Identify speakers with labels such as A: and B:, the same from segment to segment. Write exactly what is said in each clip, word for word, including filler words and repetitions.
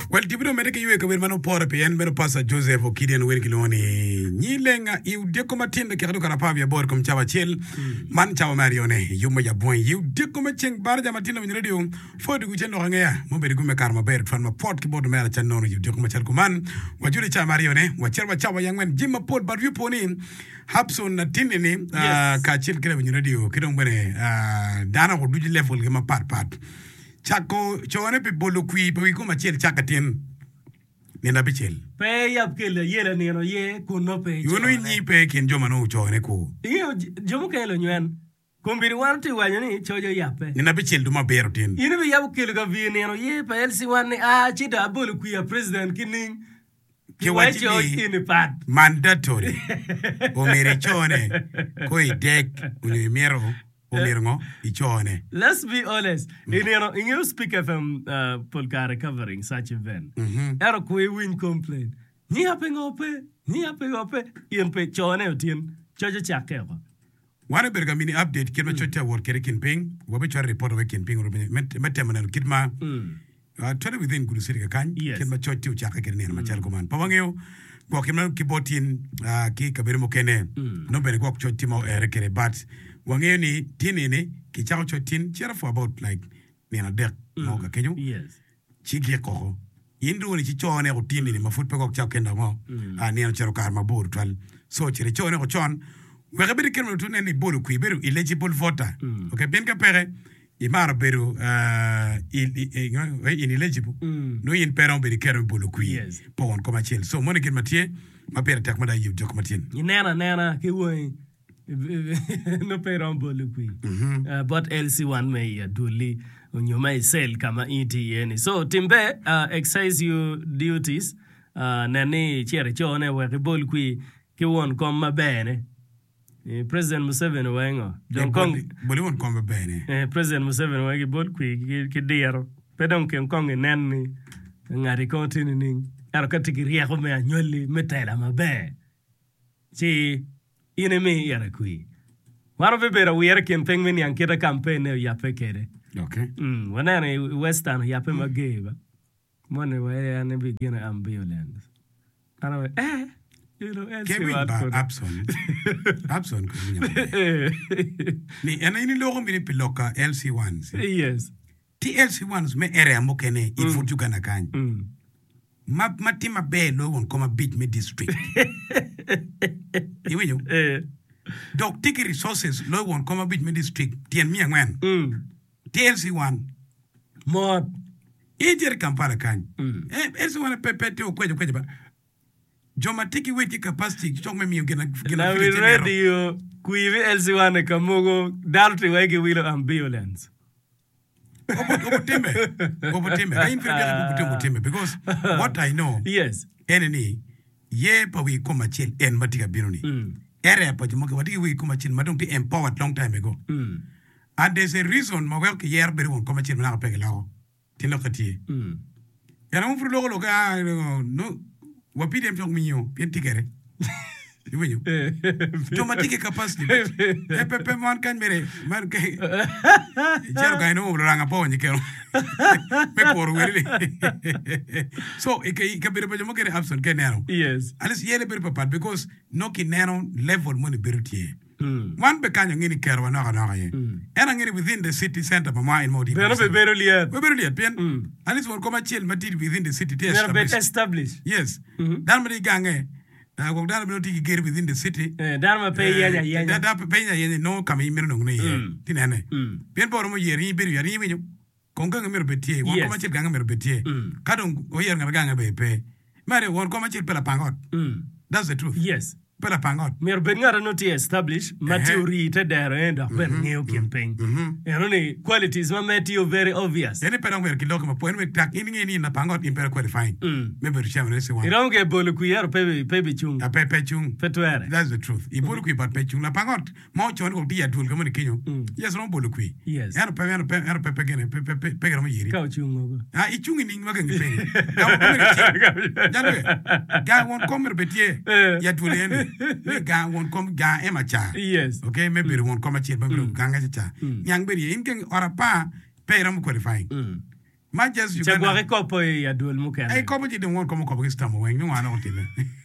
A: Well, Tibudo Medica, you can win por P N, Mero Pasa Joseph Okidian Winkiloni, Nilenga, you decomatin the Karukarapavia board come Chavachil, Man Chava Marione, you may have one, you decomaching Barja Martina in radio for the Gucheno Hangea, Mobile Karma Bear from a port keyboard Marachano, you decomachal command, what you cha Marione, what Chava Chava young man, Jim Port, but you pony, Hapson Tinini, Kachil Kevin radio, Kidong uh, Dana would be level game a part part. Chako chone pe bolo kui pe ko machel chakatin ni na bichel
B: pe yap kele yele ni no ye ko no pe
A: you no ni pe ken joma no chone ko
B: yo jomo kele nywen kombiri warti wanyo ni chojo yape
A: ni na bichel duma bero tin
B: yini bi yap kele ga vi ni no ye pe elsi wan ni a chida bolo kui ya president kining
A: ke wati
B: ni pad
A: mandatory o mere chone ko idek uni mero
B: Let's be honest. Mm-hmm. In you know, in your speak F M uh, podcast covering such event, ero kwe win complain. Ni happen ope, ni happen ope. Ian pe chone utin chojo chake ko.
A: Wana berga mini update kirma chote work kere kinping. Wabe chwa report wabe kinping urubini. Mete manal kitma. Chode within kudu siri kakan. Kirma chote uchaka kere nena machal kuman. Pawangeo kwa kirma kibotin ki kabiri mokene. No bere kwa chote mo ere kere bat. Wangeni tinini kichao chotin chera for about like nena dek mo ka kenyo
B: yes
A: chiki ko indu ni chichone ko tinini mafut pe ko chao kenda mo a nena chero karma bor twal so chere chone ko chon we ga beri kenmo tunen ni bolu ku beru eligible voter okay ben ka pere i mar beru uh il ineligible no in peron beri kenmo bolu ku
B: yes
A: pon ko machel so mo ne kin matie ma pere tak ma da yu jok matin
B: nena nena ki wo no pay rumble kui uh, but L C one may uh, duly on your may sell kama iti yeni so timbe uh, exercise your duties uh, nani chere chone we bol kui ki won kom mabene eh, President Museveni wengo don kong
A: boli won kom mabene
B: eh, President Museveni wengi bol kui ki diero pedon ken kong nenni ngari kontini ning arokati riako me anyoli metela mabe si inemi yara kui waro bebera wiyara ken pengmen yang kita campaign ne yape kere
A: okay
B: mm wanane western yape mageba mone wa ne begin ambulance ana eh you know
A: Kevin Abson Abson ni ana ini logo mini piloka L C one
B: yes
A: T L C one me area mokene ifutu kana kan ma matima be lo won koma beat me district iwe yo
B: eh
A: dok tiki resources lo won koma beat me district tien mi ngwan
B: mm
A: T L C one
B: mod
A: ejer kampala kan eh L C one pepete o kweje kweje ba joma tiki weki capacity chok me mi gena
B: gena we ready yo kuivi L C one kamogo dalti wege wilo ambulance
A: Obutimbe, Obutimbe. I infer Obutimbe because what I know,
B: yes,
A: enemy, ye pa we come chill en matika binoni. Ere pa jumoke wati we come chill madong be empowered long time ago.
B: Mm.
A: And there's a reason ma work yer beru won come chill na pege lawo. Tilokati.
B: Mm.
A: Ya na mfru logo loga no wapide mchong minyo pien tikere. You know, automatic capacity. Eh, pepe man kan mere man kai. Jero kai no ranga po ni kero. Me por wele. So e kai ka bere pa mo kere absent ke nano.
B: Yes.
A: Alis yele bere pa because no ki nano level money berutie.
B: Mm.
A: One be kanya ngini kero na na na ye. Ena ngini within the city center pa ma in modi.
B: Bere be bere liat.
A: We bere liat bien. Alis won koma chill mati within the city test.
B: Bere be established.
A: Yes. Dan mari gange na go dala bino tiki gere within the city
B: eh dala pay yanya yanya
A: da da pay yanya no kama imero no ne tinane bien por mo yeri beru yari winyo konga ngamero betie won koma chil ganga mero betie kadon o yer ngara ganga be pe mare won koma chil pela pangot that's the truth
B: yes
A: pela pangot
B: mer ben ngara no ti establish maturity te dero endo ben ngeo campaign eno ni qualities ma metio very obvious
A: ene pera mer kiloko ma point me tak ini ni na pangot in pera qualifying me beru chama rese wan
B: iramu ke bolu ku yar pe pe chung
A: a pe pe chung
B: petuere
A: that's the truth I bolu ku pat pe chung na pangot mo chon ko dia dul kamo ni kinyo yes no bolu ku
B: yes
A: eno pe eno pe eno pe pe gene pe pe pe pe gene mo yiri
B: ka chung go
A: ah I chung ni ngwa ngi pe janwe ga won kommer betie ya dul ene ga won kom ga ema cha
B: yes
A: okay maybe won kom cha maybe ganga cha nyang beri in ken ora pa pe ram qualifying Manchester
B: Uganda.
A: Uganda.
B: Chagwa kopo ya dual mukana.
A: Ay kopo jide won komo kopo kista mo wen ngwana otile.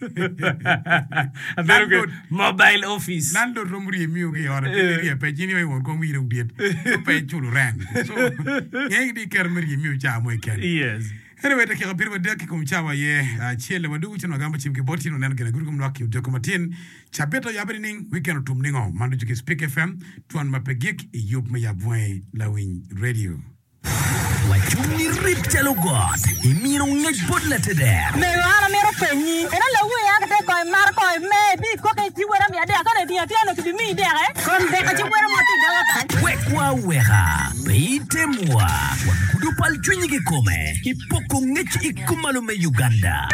B: Landlord mobile office.
A: Landlord romri mi oge ora tele pe jini won ko mi ru diet. Pe chulu ran. So ngi di ker mi mi cha mo ken.
B: Yes.
A: Anyway, take a bit of a deck kum chawa ye chele madu chino gamba chimki boti no nan gena gurugum laki de kumatin chabeto yabrining weekend tum ningo mandu chiki speak F M tuan mapegik yup me yabwe lawin radio.
C: Wachuni rip chalo god imiro ngej bodla tede
D: me ara mero penyi era la we ya te ko mar ko me bi ko ke ti wera mi ade ka ne ti ti no ti mi de re kon de ka ti wera mo ti de ta
C: wekwa weha beite mwa wakudu pal chunyi ke kome ipoko ngej ikumalo me Uganda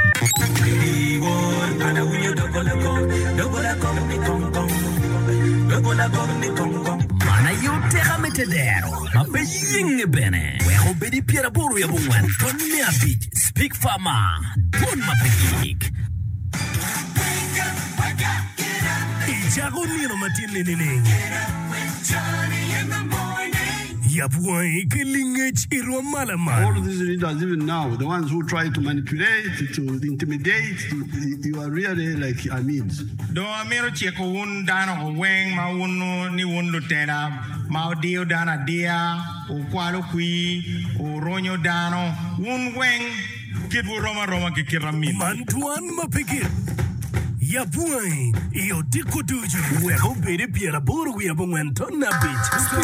C: ana wiyo dogola ko dogola ko ni kong kong dogola ko ni kong kong mana yote gametedero mape yinge bene weho bedi piera boru ya bungwan tonni abit speak fama don mapegik ijago nino matini nini Yabuai kilingage irwa malama.
E: All of these leaders, even now, the ones who try to manipulate, to intimidate, you are really like Amins.
F: Do amero cheko un dano weng ma unu ni un lutera ma dio dana dia o kwalo kui o ronyo dano un weng kidu roma roma ke kiramin.
C: Mantuan mapikir. Yabuai iyo diko duju. Weho bede piera boru ya bungwen tonna bitch.